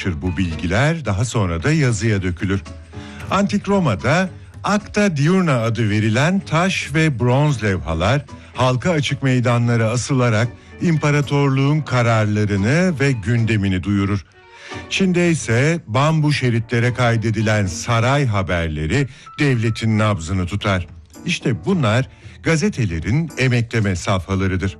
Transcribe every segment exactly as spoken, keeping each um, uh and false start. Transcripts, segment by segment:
ulaşır bu bilgiler, daha sonra da yazıya dökülür. Antik Roma'da Acta Diurna adı verilen taş ve bronz levhalar halka açık meydanlara asılarak imparatorluğun kararlarını ve gündemini duyurur. Çin'de ise bambu şeritlere kaydedilen saray haberleri devletin nabzını tutar. İşte bunlar gazetelerin emekleme safhalarıdır.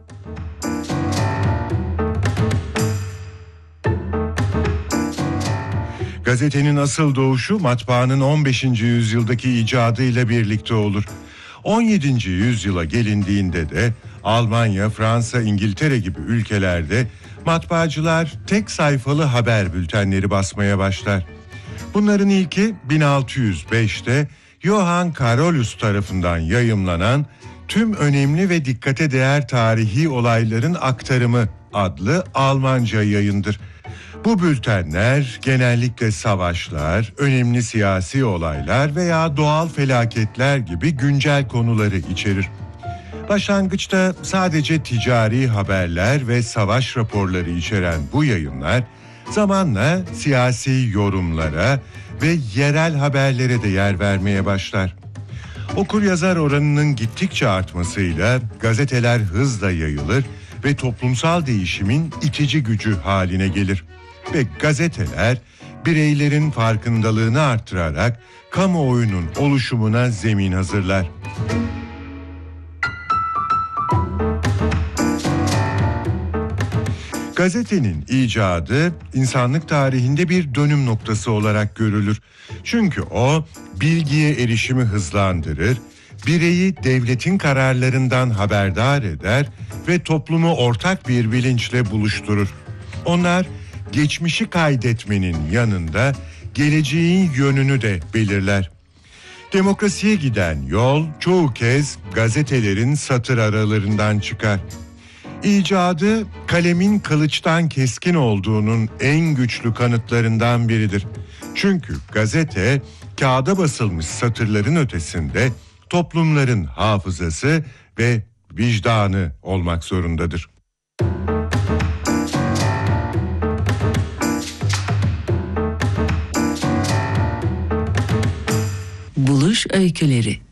Gazetenin asıl doğuşu matbaanın on beşinci yüzyıldaki icadıyla birlikte olur. on yedinci yüzyıla gelindiğinde de Almanya, Fransa, İngiltere gibi ülkelerde matbaacılar tek sayfalı haber bültenleri basmaya başlar. Bunların ilki bin altı yüz beşte Johann Carolus tarafından yayımlanan Tüm Önemli ve Dikkate Değer Tarihi Olayların Aktarımı adlı Almanca yayındır. Bu bültenler genellikle savaşlar, önemli siyasi olaylar veya doğal felaketler gibi güncel konuları içerir. Başlangıçta sadece ticari haberler ve savaş raporları içeren bu yayınlar zamanla siyasi yorumlara ve yerel haberlere de yer vermeye başlar. Okur-yazar oranının gittikçe artmasıyla gazeteler hızla yayılır ve toplumsal değişimin itici gücü haline gelir. Ve gazeteler bireylerin farkındalığını artırarak kamuoyunun oluşumuna zemin hazırlar. Gazetenin icadı insanlık tarihinde bir dönüm noktası olarak görülür. Çünkü o bilgiye erişimi hızlandırır, bireyi devletin kararlarından haberdar eder ve toplumu ortak bir bilinçle buluşturur. Onlar geçmişi kaydetmenin yanında geleceğin yönünü de belirler. Demokrasiye giden yol çoğu kez gazetelerin satır aralarından çıkar. İcadı kalemin kılıçtan keskin olduğunun en güçlü kanıtlarından biridir. Çünkü gazete kağıda basılmış satırların ötesinde toplumların hafızası ve vicdanı olmak zorundadır. Buluş öyküleri.